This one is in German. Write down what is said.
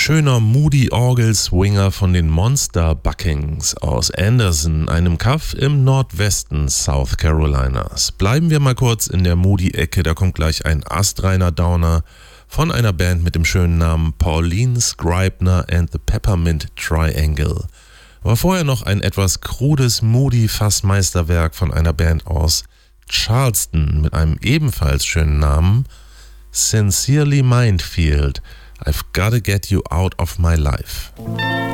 schöner Moody Orgel-Swinger von den Monster Buckings aus Anderson, einem Kaff im Nordwesten South Carolinas. Bleiben wir mal kurz in der Moody-Ecke, da kommt gleich ein astreiner Downer von einer Band mit dem schönen Namen Pauline Scribner and the Peppermint Triangle. Aber vorher noch ein etwas krudes Moody-Fassmeisterwerk von einer Band aus Charleston mit einem ebenfalls schönen Namen, Sincerely Mindfield. I've gotta get you out of my life.